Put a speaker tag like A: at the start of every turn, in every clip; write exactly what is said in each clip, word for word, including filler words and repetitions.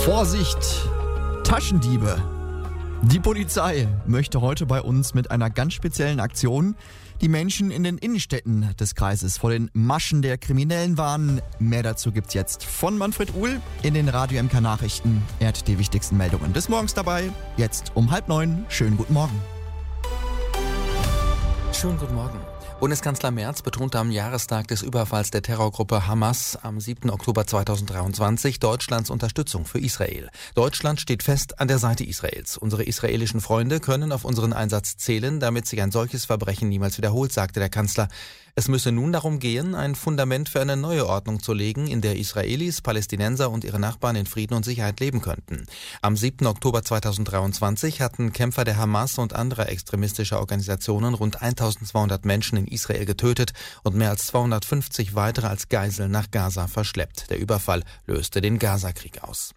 A: Vorsicht, Taschendiebe. Die Polizei möchte heute bei uns mit einer ganz speziellen Aktion die Menschen in den Innenstädten des Kreises vor den Maschen der Kriminellen warnen. Mehr dazu gibt's jetzt von Manfred Uhl in den Radio M K Nachrichten. Er hat die wichtigsten Meldungen des Morgens dabei. Jetzt um halb neun. Schönen guten Morgen.
B: Schönen guten Morgen. Bundeskanzler Merz betonte am Jahrestag des Überfalls der Terrorgruppe Hamas am siebten Oktober zweitausenddreiundzwanzig Deutschlands Unterstützung für Israel. Deutschland steht fest an der Seite Israels. Unsere israelischen Freunde können auf unseren Einsatz zählen, damit sich ein solches Verbrechen niemals wiederholt, sagte der Kanzler. Es müsse nun darum gehen, ein Fundament für eine neue Ordnung zu legen, in der Israelis, Palästinenser und ihre Nachbarn in Frieden und Sicherheit leben könnten. Am siebten Oktober zweitausenddreiundzwanzig hatten Kämpfer der Hamas und anderer extremistischer Organisationen rund eintausendzweihundert Menschen in Israel getötet und mehr als zweihundertfünfzig weitere als Geiseln nach Gaza verschleppt. Der Überfall löste den Gaza-Krieg aus.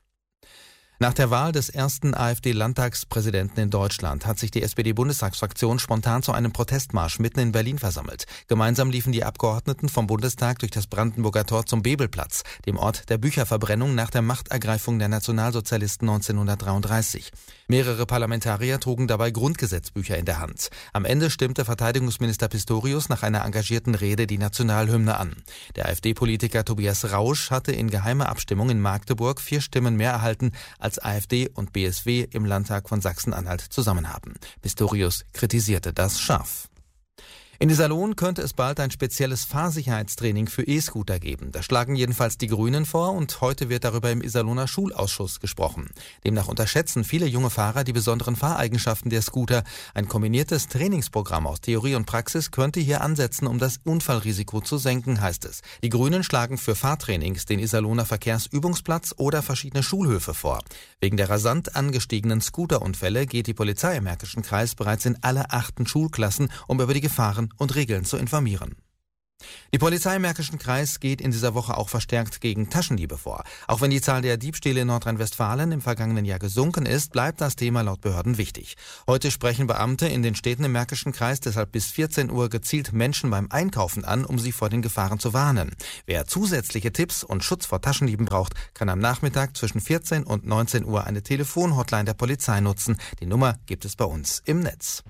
B: Nach der Wahl des ersten AfD-Landtagspräsidenten in Deutschland hat sich die S P D-Bundestagsfraktion spontan zu einem Protestmarsch mitten in Berlin versammelt. Gemeinsam liefen die Abgeordneten vom Bundestag durch das Brandenburger Tor zum Bebelplatz, dem Ort der Bücherverbrennung nach der Machtergreifung der Nationalsozialisten neunzehnhundertdreiunddreißig. Mehrere Parlamentarier trugen dabei Grundgesetzbücher in der Hand. Am Ende stimmte Verteidigungsminister Pistorius nach einer engagierten Rede die Nationalhymne an. Der AfD-Politiker Tobias Rausch hatte in geheimer Abstimmung in Magdeburg vier Stimmen mehr erhalten, als AfD und B S W im Landtag von Sachsen-Anhalt zusammen haben. Pistorius kritisierte das scharf. In Iserlohn könnte es bald ein spezielles Fahrsicherheitstraining für E-Scooter geben. Das schlagen jedenfalls die Grünen vor und heute wird darüber im Iserlohner Schulausschuss gesprochen. Demnach unterschätzen viele junge Fahrer die besonderen Fahreigenschaften der Scooter. Ein kombiniertes Trainingsprogramm aus Theorie und Praxis könnte hier ansetzen, um das Unfallrisiko zu senken, heißt es. Die Grünen schlagen für Fahrtrainings den Iserlohner Verkehrsübungsplatz oder verschiedene Schulhöfe vor. Wegen der rasant angestiegenen Scooterunfälle geht die Polizei im Märkischen Kreis bereits in alle achten Schulklassen, um über die Gefahren und Regeln zu informieren. Die Polizei im Märkischen Kreis geht in dieser Woche auch verstärkt gegen Taschendiebe vor. Auch wenn die Zahl der Diebstähle in Nordrhein-Westfalen im vergangenen Jahr gesunken ist, bleibt das Thema laut Behörden wichtig. Heute sprechen Beamte in den Städten im Märkischen Kreis deshalb bis vierzehn Uhr gezielt Menschen beim Einkaufen an, um sie vor den Gefahren zu warnen. Wer zusätzliche Tipps und Schutz vor Taschendieben braucht, kann am Nachmittag zwischen vierzehn und neunzehn Uhr eine Telefonhotline der Polizei nutzen. Die Nummer gibt es bei uns im Netz.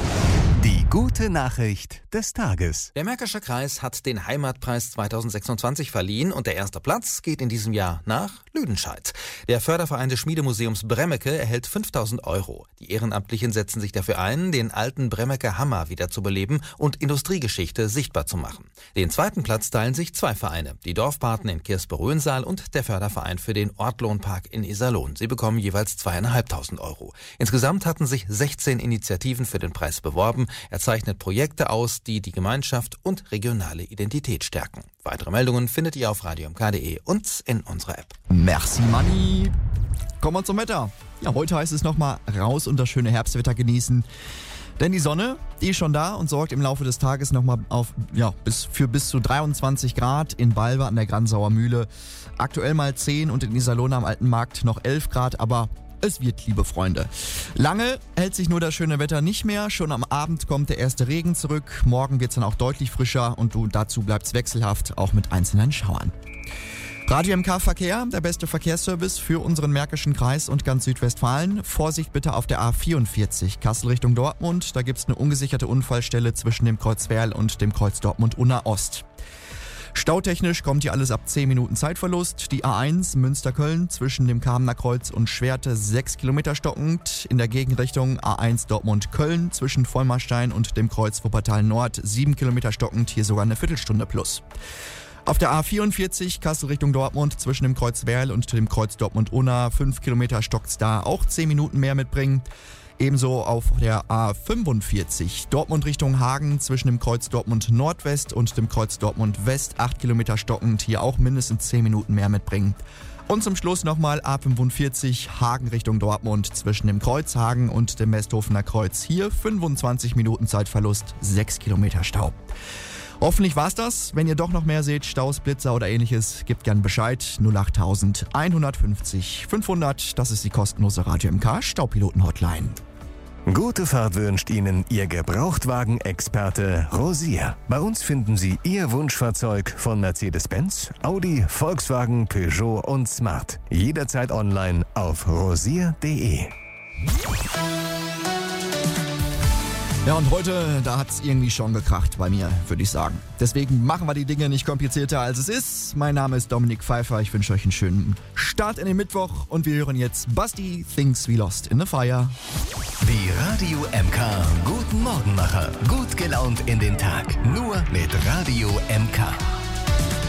C: Die gute Nachricht des Tages.
B: Der Märkische Kreis hat den Heimatpreis zweitausendsechsundzwanzig verliehen und der erste Platz geht in diesem Jahr nach Lüdenscheid. Der Förderverein des Schmiedemuseums Bremmeke erhält fünftausend Euro. Die Ehrenamtlichen setzen sich dafür ein, den alten Bremmeker Hammer wieder zu beleben und Industriegeschichte sichtbar zu machen. Den zweiten Platz teilen sich zwei Vereine, die Dorfpaten in Kirspe-Röhnsaal und der Förderverein für den Ortlohnpark in Iserlohn. Sie bekommen jeweils zweieinhalbtausend Euro. Insgesamt hatten sich sechzehn Initiativen für den Preis beworben. Er zeichnet Projekte aus, die die Gemeinschaft und regionale Identität stärken. Weitere Meldungen findet ihr auf radio m k punkt d e und in unserer App.
A: Merci, Manni. Kommen wir zum Wetter. Ja, heute heißt es nochmal raus und das schöne Herbstwetter genießen. Denn die Sonne, die ist schon da und sorgt im Laufe des Tages nochmal auf, ja, bis, für bis zu dreiundzwanzig Grad in Balve an der Gransauer Mühle. Aktuell mal zehn und in Iserlohn am Alten Markt noch elf Grad, aber es wird, liebe Freunde. Lange hält sich nur das schöne Wetter nicht mehr. Schon am Abend kommt der erste Regen zurück. Morgen wird es dann auch deutlich frischer und du, dazu bleibt es wechselhaft, auch mit einzelnen Schauern. Radio M K Verkehr, der beste Verkehrsservice für unseren Märkischen Kreis und ganz Südwestfalen. Vorsicht bitte auf der A vierundvierzig, Kassel Richtung Dortmund. Da gibt es eine ungesicherte Unfallstelle zwischen dem Kreuz Werl und dem Kreuz Dortmund-Unna Ost. Stautechnisch kommt hier alles ab zehn Minuten Zeitverlust. Die A eins Münster-Köln zwischen dem Kamener Kreuz und Schwerte sechs Kilometer stockend. In der Gegenrichtung A eins Dortmund-Köln zwischen Vollmarstein und dem Kreuz Wuppertal Nord sieben Kilometer stockend, hier sogar eine Viertelstunde plus. Auf der A vierundvierzig Kassel Richtung Dortmund zwischen dem Kreuz Werl und dem Kreuz Dortmund-Unna fünf Kilometer stockt's da, auch zehn Minuten mehr mitbringen. Ebenso auf der A fünfundvierzig Dortmund Richtung Hagen zwischen dem Kreuz Dortmund Nordwest und dem Kreuz Dortmund West acht Kilometer stockend, hier auch mindestens zehn Minuten mehr mitbringen. Und zum Schluss nochmal A fünfundvierzig Hagen Richtung Dortmund zwischen dem Kreuz Hagen und dem Westhofener Kreuz, hier fünfundzwanzig Minuten Zeitverlust, sechs Kilometer Stau. Hoffentlich war's das. Wenn ihr doch noch mehr seht, Staus, Blitzer oder ähnliches, gebt gern Bescheid. null acht eins fünf null fünfhundert, das ist die kostenlose Radio M K Staupiloten-Hotline.
C: Gute Fahrt wünscht Ihnen Ihr Gebrauchtwagen-Experte Rosier. Bei uns finden Sie Ihr Wunschfahrzeug von Mercedes-Benz, Audi, Volkswagen, Peugeot und Smart. Jederzeit online auf rosier punkt de.
A: Ja, und heute, da hat's irgendwie schon gekracht bei mir, würde ich sagen. Deswegen machen wir die Dinge nicht komplizierter, als es ist. Mein Name ist Dominik Pfeiffer. Ich wünsche euch einen schönen Start in den Mittwoch. Und wir hören jetzt Basti Thinks We Lost in the Fire.
C: Die Radio M K Guten Morgenmacher. Gut gelaunt in den Tag. Nur mit Radio M K.